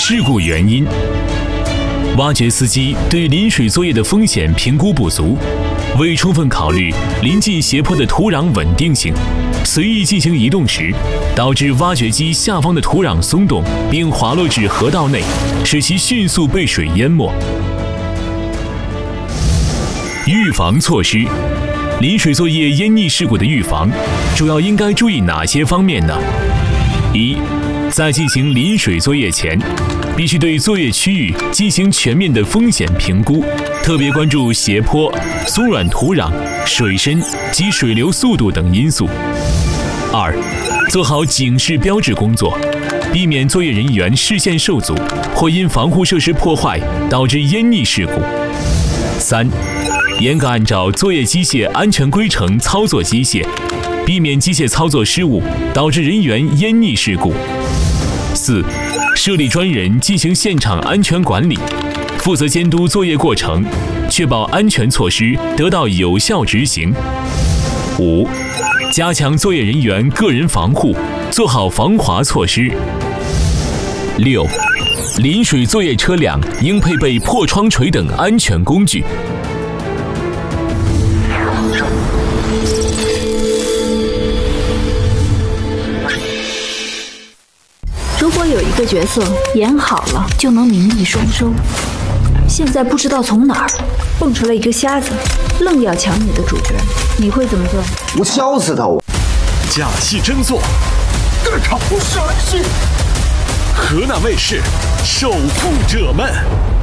事故原因。挖掘司机对临水作业的风险评估不足，未充分考虑临近斜坡的土壤稳定性，随意进行移动时，导致挖掘机下方的土壤松动并滑落至河道内，使其迅速被水淹没。预防措施：临水作业淹溺事故的预防，主要应该注意哪些方面呢？一，在进行临水作业前，必须对作业区域进行全面的风险评估，特别关注斜坡、松软土壤、水深及水流速度等因素。二，做好警示标志工作，避免作业人员视线受阻或因防护设施破坏导致淹溺事故。三，严格按照作业机械安全规程操作机械，避免机械操作失误导致人员淹溺事故。四，设立专人进行现场安全管理，负责监督作业过程，确保安全措施得到有效执行。五，加强作业人员个人防护，做好防滑措施。六，临水作业车辆应配备破窗锤等安全工具。 如果有一个角色演好了就能名利双收，现在不知道从哪儿蹦出来一个瞎子，愣要抢你的主角，你会怎么做？ 我笑死他！ 假戏真做， 各场不神戏。 河南卫视守护者们。